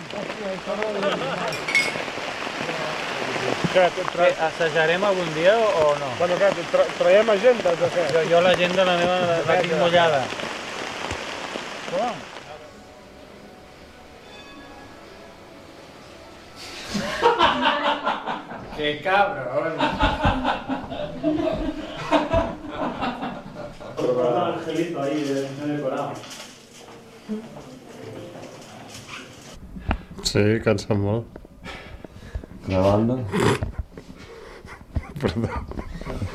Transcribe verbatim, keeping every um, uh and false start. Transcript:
Què, assajarem algun dia o no? Bueno, què, tra traiem agenda o què? Jo, jo l'agenda la meva la, la tinc mullada. Com? ¡Qué cabrón! Un angelito ahí decorado. Sí, cansa molt. Grabando. Perdó.